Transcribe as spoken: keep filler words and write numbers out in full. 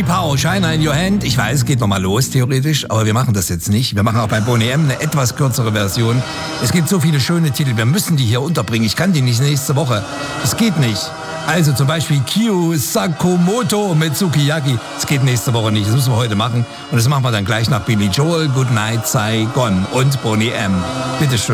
Power, Shiner in Your Hand. Ich weiß, es geht nochmal los, theoretisch, aber wir machen das jetzt nicht. Wir machen auch bei Boney M eine etwas kürzere Version. Es gibt so viele schöne Titel, wir müssen die hier unterbringen. Ich kann die nicht nächste Woche. Es geht nicht. Also zum Beispiel Kyo Sakamoto mit Sukiyaki. Das geht nächste Woche nicht, das müssen wir heute machen. Und das machen wir dann gleich nach Billy Joel, Good Night Saigon und Boney M. Bitte schön.